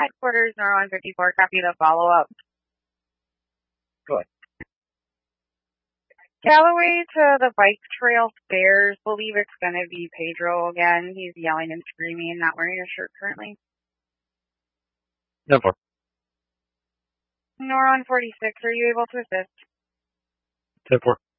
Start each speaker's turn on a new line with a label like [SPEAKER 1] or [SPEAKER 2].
[SPEAKER 1] Headquarters, Nor 154, copy the follow-up.
[SPEAKER 2] Go ahead.
[SPEAKER 1] Galloway to the bike trail stairs. Believe it's going to be Pedro again. He's yelling and screaming, not wearing a shirt currently.
[SPEAKER 2] 10-4.
[SPEAKER 1] Nor 146, are you able to assist?
[SPEAKER 2] 10-4.